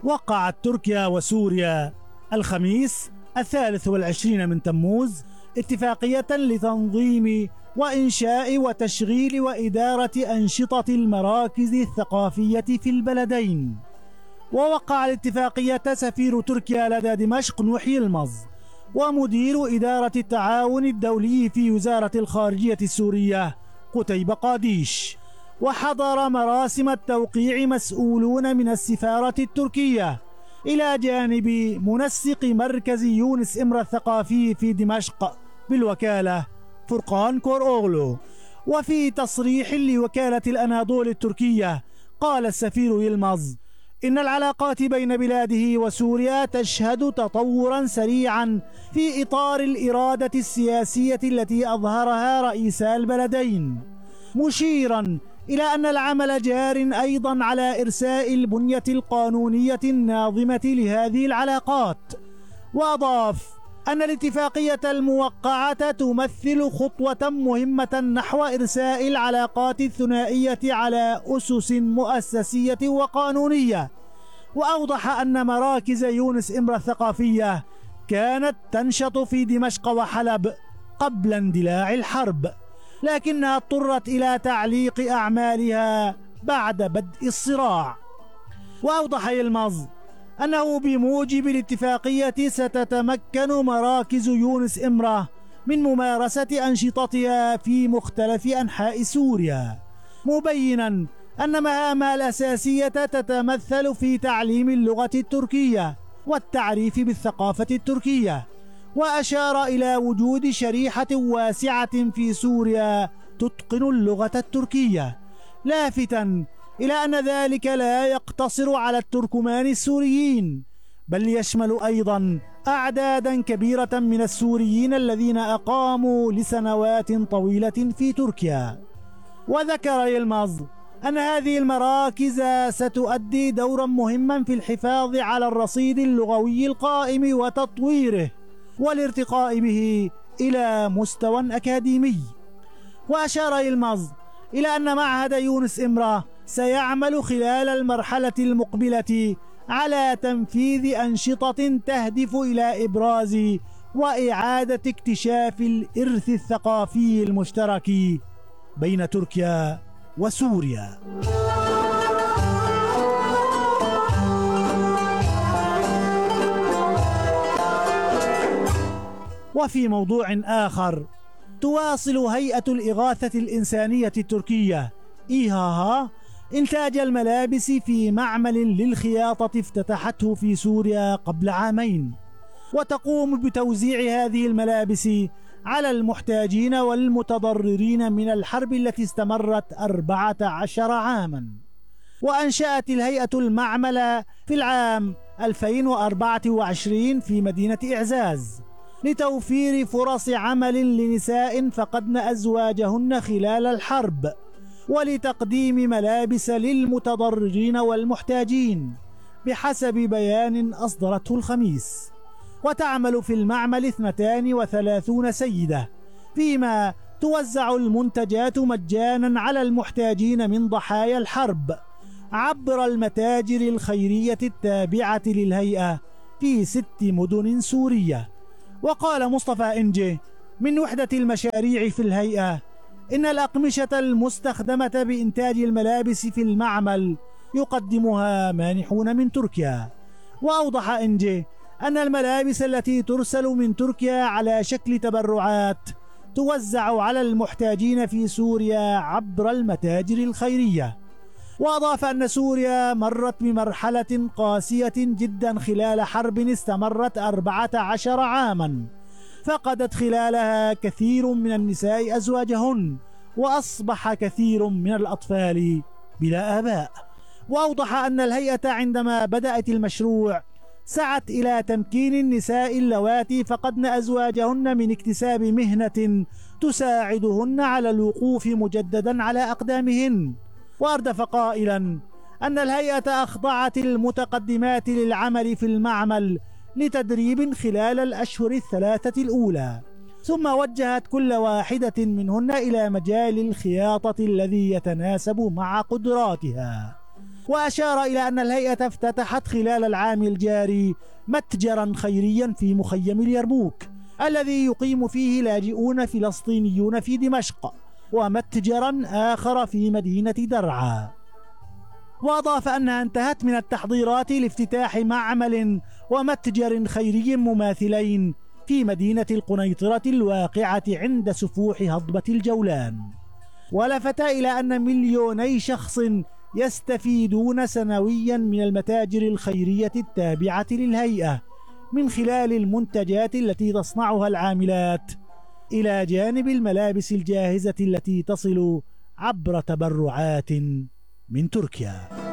وقعت تركيا وسوريا الخميس 23 من تموز اتفاقية لتنظيم وإنشاء وتشغيل وإدارة أنشطة المراكز الثقافية في البلدين. ووقع الاتفاقية سفير تركيا لدى دمشق نوح يلمز ومدير إدارة التعاون الدولي في وزارة الخارجية السورية قتيبة قاديش. وحضر مراسم التوقيع مسؤولون من السفارة التركية إلى جانب منسق مركز يونس إمرة الثقافي في دمشق بالوكالة فرقان كوروغلو. وفي تصريح لوكالة الأناضول التركية قال السفير يلمز إن العلاقات بين بلاده وسوريا تشهد تطورا سريعا في إطار الإرادة السياسية التي أظهرها رئيسا البلدين، مشيرا إلى أن العمل جار أيضا على إرساء البنية القانونية الناظمة لهذه العلاقات. وأضاف أن الاتفاقية الموقعة تمثل خطوة مهمة نحو إرساء العلاقات الثنائية على أسس مؤسسية وقانونية. وأوضح أن مراكز يونس إمرة الثقافية كانت تنشط في دمشق وحلب قبل اندلاع الحرب، لكنها اضطرت إلى تعليق أعمالها بعد بدء الصراع. وأوضح يلمز أنه بموجب الاتفاقية ستتمكن مراكز يونس إمرة من ممارسة أنشطتها في مختلف أنحاء سوريا، مبينا أن مهامها الأساسية تتمثل في تعليم اللغة التركية والتعريف بالثقافة التركية. وأشار إلى وجود شريحة واسعة في سوريا تتقن اللغة التركية، لافتا إلى أن ذلك لا يقتصر على التركمان السوريين، بل يشمل أيضا أعدادا كبيرة من السوريين الذين أقاموا لسنوات طويلة في تركيا. وذكر يلمز أن هذه المراكز ستؤدي دورا مهما في الحفاظ على الرصيد اللغوي القائم وتطويره والارتقاء به إلى مستوى أكاديمي. وأشار يلمز إلى أن معهد يونس إمرة سيعمل خلال المرحلة المقبلة على تنفيذ أنشطة تهدف إلى إبراز وإعادة اكتشاف الإرث الثقافي المشترك بين تركيا وسوريا. وفي موضوع آخر، تواصل هيئة الإغاثة الإنسانية التركية إيهاها إنتاج الملابس في معمل للخياطة افتتحته في سوريا قبل عامين، وتقوم بتوزيع هذه الملابس على المحتاجين والمتضررين من الحرب التي استمرت 14 عاما. وأنشأت الهيئة المعمل في العام 2024 في مدينة إعزاز لتوفير فرص عمل لنساء فقدن أزواجهن خلال الحرب، ولتقديم ملابس للمتضررين والمحتاجين بحسب بيان أصدرته الخميس. وتعمل في المعمل 32 سيدة، فيما توزع المنتجات مجانا على المحتاجين من ضحايا الحرب عبر المتاجر الخيرية التابعة للهيئة في 6 مدن سورية. وقال مصطفى إنجي من وحدة المشاريع في الهيئة إن الأقمشة المستخدمة بإنتاج الملابس في المعمل يقدمها مانحون من تركيا. وأوضح إنجي أن الملابس التي ترسل من تركيا على شكل تبرعات توزع على المحتاجين في سوريا عبر المتاجر الخيرية. وأضاف أن سوريا مرت بمرحلة قاسية جدا خلال حرب استمرت 14 عاما، فقدت خلالها كثير من النساء أزواجهن، وأصبح كثير من الأطفال بلا آباء. وأوضح أن الهيئة عندما بدأت المشروع سعت إلى تمكين النساء اللواتي فقدن أزواجهن من اكتساب مهنة تساعدهن على الوقوف مجددا على أقدامهن. وأردف قائلا أن الهيئة أخضعت المتقدمات للعمل في المعمل لتدريب خلال الأشهر 3 الأولى، ثم وجهت كل واحدة منهن إلى مجال الخياطة الذي يتناسب مع قدراتها. وأشار إلى أن الهيئة افتتحت خلال العام الجاري متجرا خيريا في مخيم اليرموك الذي يقيم فيه لاجئون فلسطينيون في دمشق، ومتجرا آخر في مدينة درعا. وأضاف أنها انتهت من التحضيرات لافتتاح معمل ومتجر خيري مماثلين في مدينة القنيطرة الواقعة عند سفوح هضبة الجولان. ولفت إلى أن مليوني شخص يستفيدون سنويا من المتاجر الخيرية التابعة للهيئة من خلال المنتجات التي تصنعها العاملات، إلى جانب الملابس الجاهزة التي تصل عبر تبرعات من تركيا.